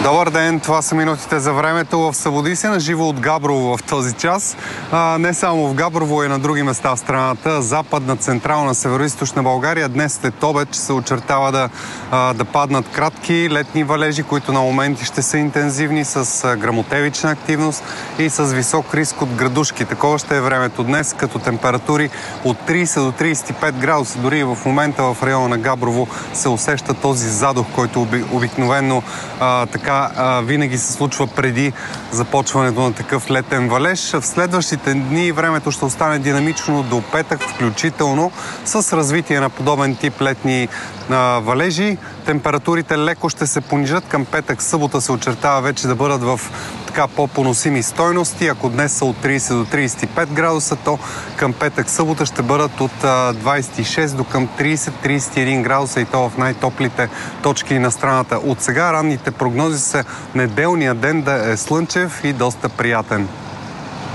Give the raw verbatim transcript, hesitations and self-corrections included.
Добър ден, това са минутите за времето в Събуди се на живо от Габрово в този час. А, не само в Габрово, и на други места в страната. Западна, централна, североизточна България. Днес след обед се очертава да, а, да паднат кратки летни валежи, които на моменти ще са интензивни, с а, гръмотевична активност и с висок риск от градушки. Такова ще е времето днес, като температури от трийсет до трийсет и пет градуса. Дори и в момента в района на Габрово се усеща този задух, който оби, обикновено а, така а, винаги се случва преди започването на такъв летен валеж. В следващите дни времето ще остане динамично до петък включително, с развитие на подобен тип летни а, валежи. Температурите леко ще се понижат. Към петък, събота се очертава вече да бъдат в така по-поносими стойности. Ако днес са от трийсет до трийсет и пет градуса, то към петък, събота ще бъдат от двайсет и шест до към трийсет до трийсет и един градуса, и то в най-топлите точки на страната. От сега ранните прогнози са неделният ден да е слънчев и доста приятен.